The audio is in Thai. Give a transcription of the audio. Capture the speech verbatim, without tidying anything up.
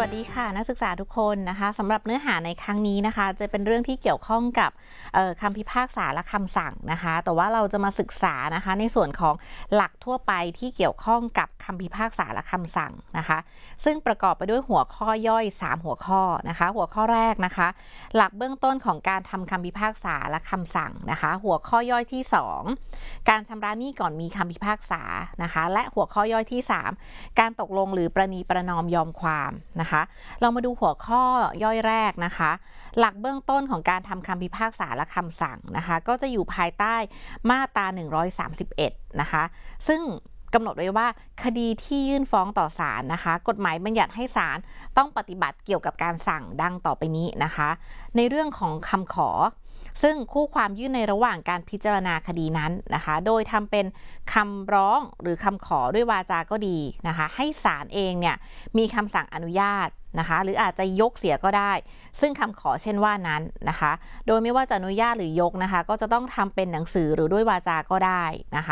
วัสดีค่ะนักศึกษาทุกคนนะคะสำหรับเนื้อหาในครั้งนี้นะคะจะเป็นเรื่องที่เกี่ยวข้องกับคำพิพากษาและคำสั่งนะคะแต่ว่าเราจะมาศึกษานะคะในส่วนของหลักทั่วไปที่เกี่ยวข้องกับคำพิพากษาและคำสั่งนะคะซึ่งประกอบไปด้วยหัวข้อย่อยสามหัวข้อนะคะหัวข้อแรกนะคะหลักเบื้องต้นของการทำคำพิพากษาและคำสั่งนะคะหัวข้อย่อยที่สองการชำระหนี้ก่อนมีคำพิพากษานะคะและหัวข้อย่อยที่สามการตกลงหรือประนีประนอมยอมความนะคะเรามาดูหัวข้อย่อยแรกนะคะหลักเบื้องต้นของการทำคำพิพากษาและคำสั่งนะคะก็จะอยู่ภายใต้มาตราหนึ่งร้อยสามสิบเอ็ดนะคะซึ่งกำหนดไว้ว่าคดีที่ยื่นฟ้องต่อศาลนะคะกฎหมายบัญญัติให้ศาลต้องปฏิบัติเกี่ยวกับการสั่งดังต่อไปนี้นะคะในเรื่องของคำขอซึ่งคู่ความยื่นในระหว่างการพิจารณาคดีนั้นนะคะโดยทำเป็นคำร้องหรือคำขอด้วยวาจาก็ดีนะคะให้ศาลเองเนี่ยมีคำสั่งอนุญาตนะคะหรืออาจจะยกเสียก็ได้ซึ่งคำขอเช่นว่านั้นนะคะโดยไม่ว่าจะอนุญาตหรือยกนะคะก็จะต้องทำเป็นหนังสือหรือด้วยวาจาก็ได้นะคะ